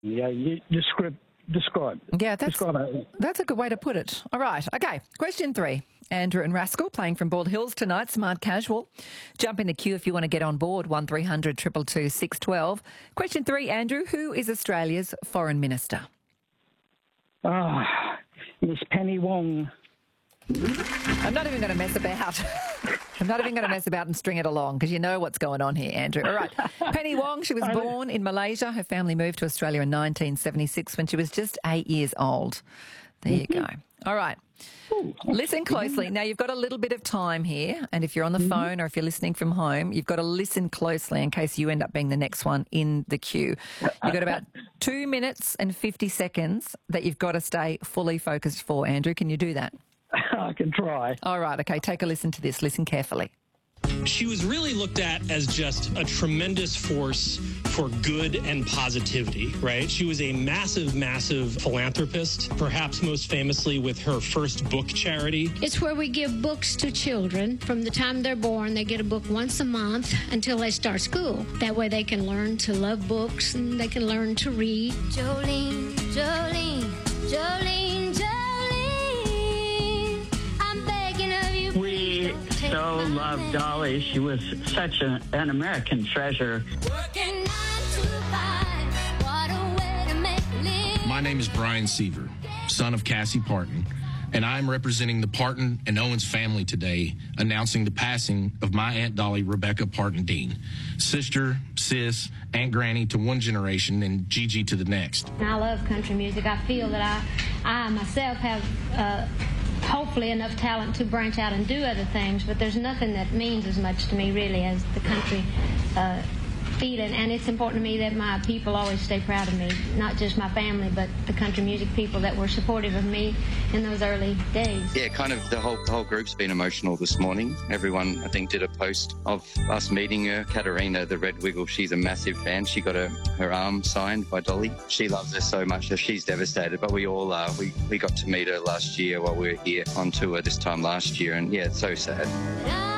Yeah, you describe. Yeah, Describe it. that's a good way to put it. All right. Okay. Question 3. Andrew and Rascal playing from Bald Hills tonight, Smart Casual. Jump in the queue if you want to get on board, 1300 222 612. Question 3, Andrew, who is Australia's Foreign Minister? Miss Penny Wong. I'm not even going to mess about. I'm not even going to mess about and string it along because you know what's going on here, Andrew. All right. Penny Wong, she was born in Malaysia. Her family moved to Australia in 1976 when she was just 8 years old. There you go. All right. Listen closely. Now, you've got a little bit of time here, and if you're on the phone or if you're listening from home, you've got to listen closely in case you end up being the next one in the queue. You've got about 2 minutes and 50 seconds that you've got to stay fully focused for, Andrew. Can you do that? I can try. All right, okay, take a listen to this. Listen carefully. She was really looked at as just a tremendous force for good and positivity, right? She was a massive, massive philanthropist, perhaps most famously with her first book charity. It's where we give books to children. From the time they're born, they get a book once a month until they start school. That way they can learn to love books and they can learn to read. Jolene, Jolene, Jolene, Jolene, I'm begging of you. We so loved Dolly. She was such an American treasure. Working 9 to 5, what a way to make a living. My name is Brian Seaver, son of Cassie Parton, and I'm representing the Parton and Owens family today, announcing the passing of my Aunt Dolly, Rebecca Parton Dean, sister, sis, Aunt Granny to one generation and Gigi to the next. I love country music. I feel that I myself have hopefully enough talent to branch out and do other things, but there's nothing that means as much to me really as the country feeling, and it's important to me that my people always stay proud of me, not just my family, but the country music people that were supportive of me in those early days. Yeah, kind of the whole group's been emotional this morning. Everyone, I think, did a post of us meeting her. Katerina, the Red Wiggle, she's a massive fan. She got her arm signed by Dolly. She loves her so much that she's devastated, but we all are. We got to meet her last year while we were here on tour this time last year, and yeah, it's so sad.